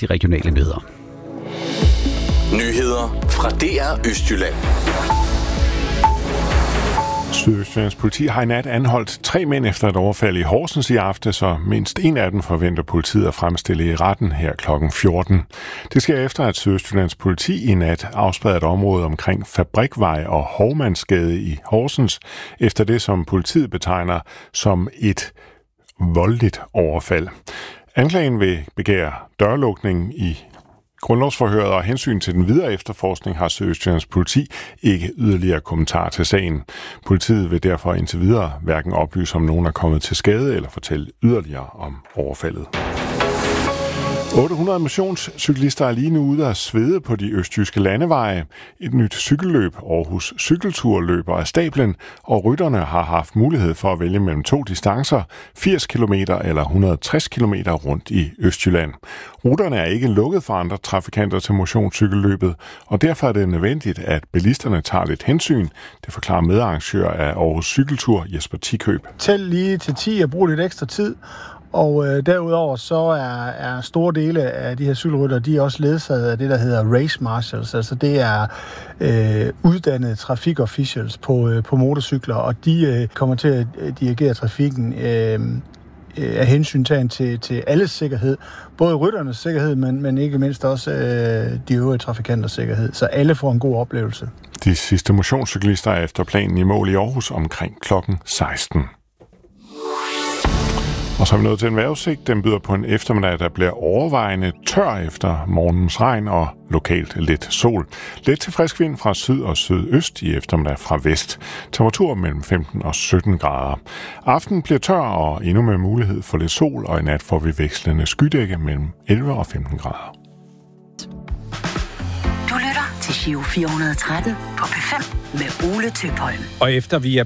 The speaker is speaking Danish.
de regionale nyheder. Nyheder fra DR Østjylland. Sydøstjyllands politi har i nat anholdt 3 mænd efter et overfald i Horsens i aftes, og mindst en af dem forventer politiet at fremstille i retten her kl. 14. Det sker efter, at Sydøstjyllands politi i nat afspærrede et område omkring Fabrikvej og Hovmandsgade i Horsens, efter det, som politiet betegner som et voldeligt overfald. Anklagen vil begære dørlukning i grundlovsforhøret, og hensyn til den videre efterforskning har Sydøstjyllands politi ikke yderligere kommentar til sagen. Politiet vil derfor indtil videre hverken oplyse, om nogen er kommet til skade eller fortælle yderligere om overfaldet. 800 motionscyklister er lige nu ude at svede på de østjyske landeveje. Et nyt cykelløb, Aarhus Cykeltur, løber af stablen, og rytterne har haft mulighed for at vælge mellem 2 distancer, 80 km eller 160 km rundt i Østjylland. Ruterne er ikke lukket for andre trafikanter til motionscykelløbet, og derfor er det nødvendigt, at bilisterne tager lidt hensyn. Det forklarer medarrangør af Aarhus Cykeltur, Jesper Tikøb. Tæl lige til 10 og brug lidt ekstra tid. Og derudover så er store dele af de her cykelrytter, de er også ledsaget af det, der hedder race marshals. Altså det er uddannede trafikofficials på motorcykler, og de kommer til at dirigere trafikken af hensyntagen til alles sikkerhed. Både rytternes sikkerhed, men ikke mindst også de øvrige trafikanters sikkerhed. Så alle får en god oplevelse. De sidste motionscyklister er efter planen i mål i Aarhus omkring kl. 16. Og så er vi nået til en vejrudsigt. Den byder på en eftermiddag, der bliver overvejende tør efter morgens regn og lokalt lidt sol. Let til frisk vind fra syd og sydøst, i eftermiddag fra vest. Temperatur mellem 15 og 17 grader. Aftenen bliver tør og endnu med mulighed for lidt sol, og i nat får vi vekslende skydække mellem 11 og 15 grader. Du lytter til Giro 413 på P5 med Ole Tøpholm. Og efter vi er